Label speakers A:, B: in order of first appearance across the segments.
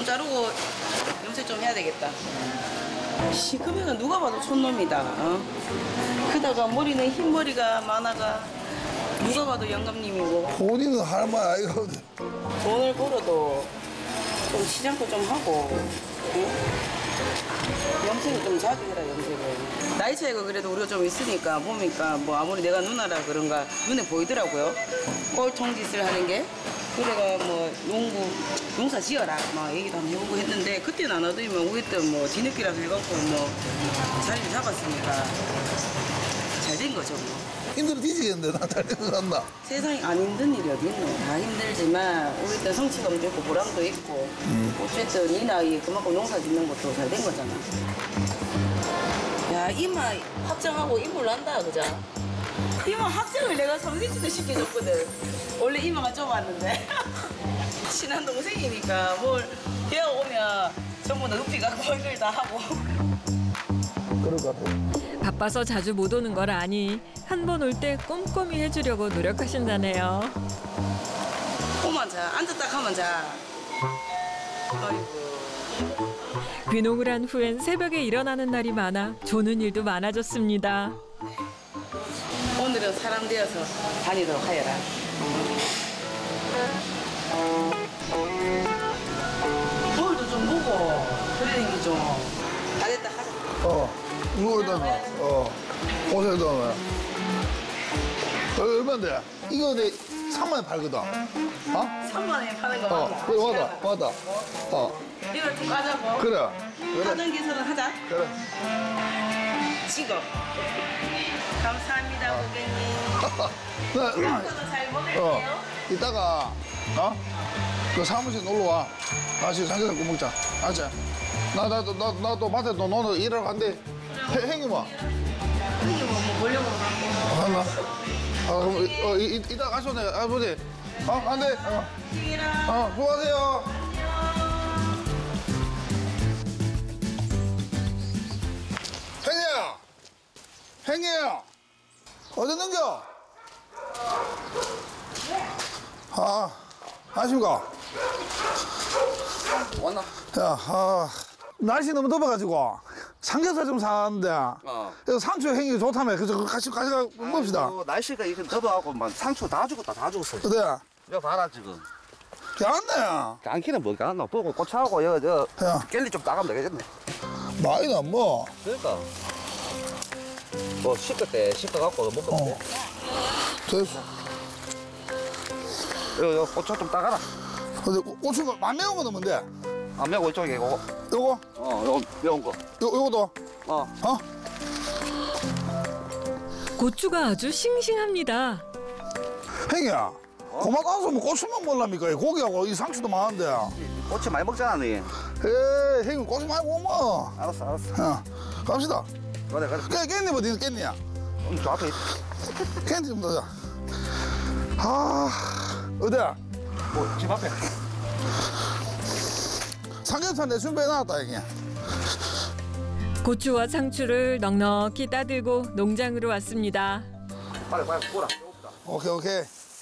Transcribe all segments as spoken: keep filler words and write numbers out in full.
A: 자르고 염색 좀 해야 되겠다. 시큼이가 누가 봐도 촌놈이다. 어? 그다가 머리는 흰머리가 많아가 누가 봐도 영감님이고.
B: 본인은 할 말 아이가.
A: 돈을 벌어도 좀 시장도 좀 하고, 응? 염색을 좀 자주 해라, 염색을. 나이 차이가 그래도 우리가 좀 있으니까 보니까 뭐 아무리 내가 누나라 그런가 눈에 보이더라고요. 꼴통짓을 하는 게. 그래가 뭐 농구, 농사 지어라 막 얘기도 한번 해보고 했는데 그때는 안 하더니만 우리 때 뭐 뒤늦게라서 해갖고 뭐 자리를 잡았으니까 잘 된 거죠 뭐.
B: 힘들어 뒤지겠는데 나 잘 된 것 같나?
A: 세상에 안 힘든 일이 어디 있노. 다 힘들지만 우리 때 성취감도 있고 보람도 있고 음. 어쨌든 이 나이에 그만큼 농사 짓는 것도 잘 된 거잖아. 야 이마 확정하고 인물 난다 그자. 이마 확정을 내가 성진이도 시켜줬거든. 원래 이마가 좁았는데 친한 동생이니까 뭘 배워오면 전부 다 읍이 갖고 이걸 다 하고.
B: 그럴 것 같아.
C: 바빠서 자주 못 오는 걸 아니 한 번 올 때 꼼꼼히 해주려고 노력하신다네요.
A: 오만 자. 앉았다 가면 자. 아이고.
C: 귀농을 한 후엔 새벽에 일어나는 날이 많아 조는 일도 많아졌습니다.
A: 오늘은 사람 되어서 다니도록 하여라. 거울도 좀 보고 그러는 게 좀. 다 됐다 하자.
B: 어, 이거에다 놔. 어, 옷에다 놔. 어, 얼마인데? 이거 내 삼만 원에 팔거든. 어?
A: 삼만 원에 파는 거
B: 어,
A: 맞나?
B: 그래, 맞아, 맞아. 어,
A: 이걸 좀 까자고.
B: 그래. 그래,
A: 하던 기술은 하자.
B: 그래.
A: 찍어. 감사합니다, 고객님.
B: 나,
A: 저도 잘 먹을게요.
B: 어, 이따가, 어? 그 사무실 놀러 와. 같이 삼겹살 구워 먹자. 알지? 나, 나, 나, 나도 밭에 너, 너는 일하러 간대. 행이 뭐?
A: 이게 뭐, 뭐 보려고 하고.
B: 하나. 아, 그럼, 어, 이, 이, 이따 가셔, 내 아버지. 어, 안 돼. 어,
A: ting이랑
B: 어, 수고하세요. 행이야! 행이야! 어디 넘겨? 아, 안녕하십니까?
D: 왔나?
B: 야, 아, 날씨 너무 덥어가지고 삼겹살 좀 사는데
D: 어.
B: 그래서 상추 행이 좋다며 그래서 같이 가져가 먹읍시다.
D: 아이고, 날씨가 이렇게 더워갖고 막 상추 다 죽었다 다 죽었어.
B: 어때?
D: 이거 봐라 지금.
B: 괜찮네.
D: 안키는 뭐가 안나 보고 꽃하고 여저
B: 야.
D: 젤리 좀 따가면 되겠네.
B: 많이나 뭐.
D: 그러니까 뭐 식을 때 식어갖고 먹으면
B: 어.
D: 돼.
B: 됐어.
D: 이거, 이거 고추 좀 따가라.
B: 근데 고추가 안 매운 거 넣으면 돼.
D: 안 매고 이쪽에 이거.
B: 요거,
D: 어, 요 매운 거.
B: 요, 요거도.
D: 어.
B: 어?
C: 고추가 아주 싱싱합니다.
B: 행이야. 그만 따서 뭐 고추만 먹으랍니까? 이 고기하고 이 상추도 많은데.
D: 고추 많이 먹잖아 니.
B: 에이, 행이 고추 많이 먹어.
D: 알았어 알았어.
B: 야, 갑시다.
D: 그래 그래.
B: 깻, 깻잎 어디 있는 깻잎이야?
D: 음, 저 앞에
B: 깻잎 좀 넣자. 아, 어디야?
D: 뭐집 앞에.
B: 삼겹살 내 준비해놨다, 이게.
C: 고추와 상추를 넉넉히 따들고 농장으로 왔습니다.
D: 빨리 빨리 구워라.
B: 오케이, 오케이.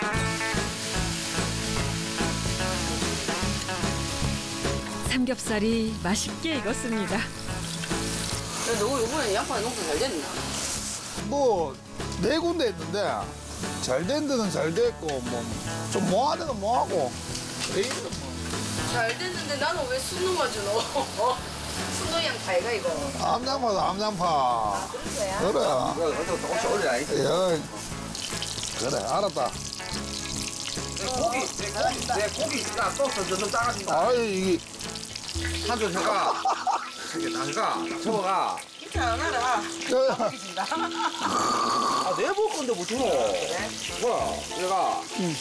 C: 삼겹살이 맛있게 익었습니다.
A: 야, 너 이번에 양파 농사 잘 됐나?
B: 뭐, 네 군데 했는데, 잘 된 데는 잘 됐고, 뭐, 좀 뭐한 데는 뭐하고. 레이는 뭐.
A: 잘 됐는데 나는 왜 순놈아 주노? 순놈 양파이가 이거.
B: 암장파다, 암장파.
A: 아, 그런 거야?
B: 그래.
D: 이거 어디 조금씩 올려라. 이.
B: 야, 그래, 알았다.
D: 내 고기 내 고기 내 고기가 소스 좀 따가진다.
B: 아이, 이게,
D: 한줄 해가. 이게 다 해가. 저거가.
A: 괜찮아,
B: 야,
A: 먹이신다.
D: 아, 내 볼 건데 뭐 주노?
A: 그래?
D: 뭐야, 얘가.
A: 음,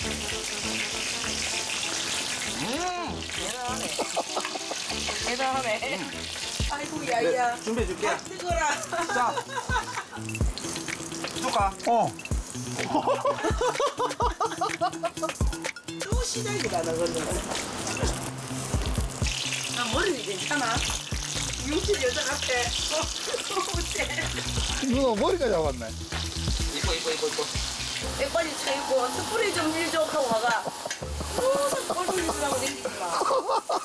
A: 대단하네. 대단하네. 아이고, 야야.
D: 네, 준비해 줄게.
A: 아, 뜨거라.
D: 자. 줄까?
B: 어.
A: 또 시작이다, 너거는. 나 머리는 괜찮아? 육십 여자 같아. 어째.
B: 누나 머리까지 잡았네.
D: 이거, 이거, 이거, 이거.
A: 백바지 차입고 스프레이 좀 일 좀 하고 와가. 또 꼴 돌리느라고 댕기지 마.